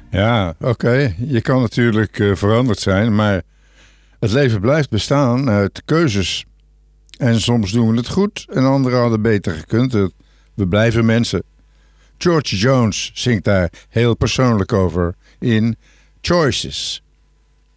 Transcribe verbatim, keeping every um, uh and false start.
Ja, oké. Okay. Je kan natuurlijk uh, veranderd zijn, maar het leven blijft bestaan uit keuzes. En soms doen we het goed en anderen hadden beter gekund. We blijven mensen. George Jones zingt daar heel persoonlijk over in Choices.